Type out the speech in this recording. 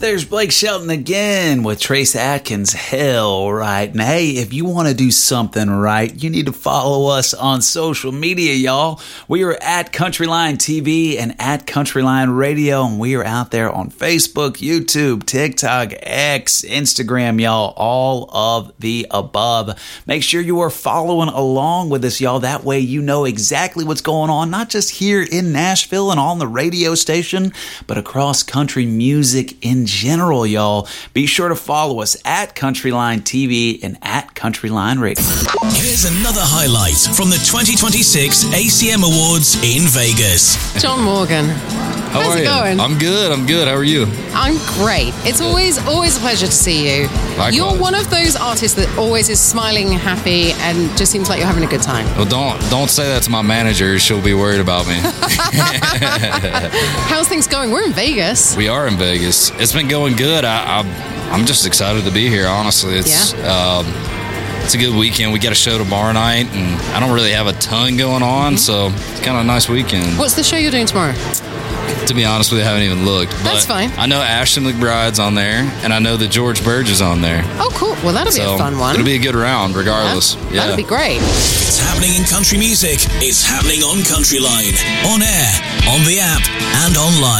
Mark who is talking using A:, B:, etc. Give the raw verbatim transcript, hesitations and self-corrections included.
A: There's Blake Shelton again with Trace Atkins. Hell right. And hey, if you want to do something right, you need to follow us on social media, y'all. We are at Countryline T V and at Countryline Radio, and we are out there on Facebook, YouTube, TikTok, X, Instagram, y'all. All of the above. Make sure you are following along with us, y'all. That way you know exactly what's going on, not just here in Nashville and on the radio station, but across country music in general, y'all. Be sure to follow us at Countryline T V and at Countryline Radio.
B: Here's another highlight from the twenty twenty-six A C M Awards in Vegas.
C: John Morgan.
D: How
C: How's
D: are
C: it
D: you?
C: going?
D: I'm good. I'm good. How are you?
C: I'm great. It's always, always a pleasure to see you.
D: Likewise.
C: You're one of those artists that always is smiling, happy, and just seems like you're having a good time.
D: Well, don't don't say that to my manager. She'll be worried about me.
C: How's things going? We're in Vegas.
D: We are in Vegas. It's been going good. I, I I'm just excited to be here. Honestly, it's
C: Yeah.
D: um, it's a good weekend. We got a show tomorrow night, and I don't really have a ton going on, so it's kind of a nice weekend.
C: What's the show you're doing tomorrow?
D: To be honest with you, I haven't even looked. But
C: That's fine.
D: I know Ashton McBride's on there, and I know that George Burge is on there.
C: Oh, cool. Well, that'll be
D: So
C: a fun one.
D: it'll be a good round, regardless.
C: Yeah,
D: Yeah.
C: That'll be great.
B: It's happening in country music. It's happening on Countryline. On air, on the app, and online.